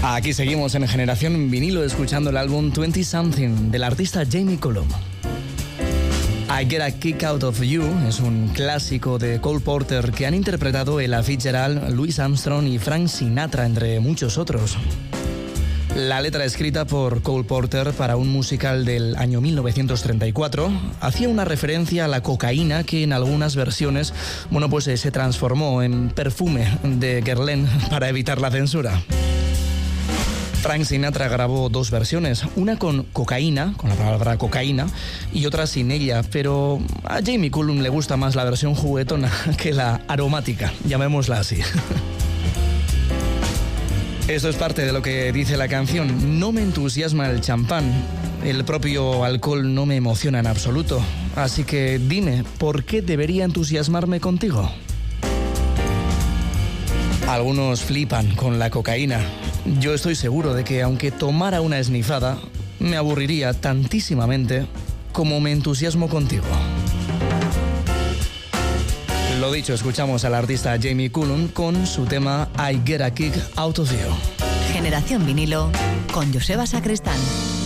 Aquí seguimos en Generación Vinilo escuchando el álbum 20 Something del artista Jamie Cullum. I Get a Kick Out of You es un clásico de Cole Porter que han interpretado Ella Fitzgerald, Louis Armstrong y Frank Sinatra, entre muchos otros. La letra escrita por Cole Porter para un musical del año 1934 hacía una referencia a la cocaína que en algunas versiones, se transformó en perfume de Guerlain para evitar la censura. Frank Sinatra grabó dos versiones, una con cocaína, con la palabra cocaína, y otra sin ella, pero a Jamie Cullum le gusta más la versión juguetona que la aromática, llamémosla así. Esto es parte de lo que dice la canción. No me entusiasma el champán, el propio alcohol no me emociona en absoluto, así que dime, ¿por qué debería entusiasmarme contigo? Algunos flipan con la cocaína. Yo estoy seguro de que aunque tomara una esnifada, me aburriría tantísimamente como me entusiasmo contigo. Lo dicho, escuchamos al artista Jamie Cullum con su tema I Get a Kick Out of You. Generación Vinilo con Joseba Sacristán.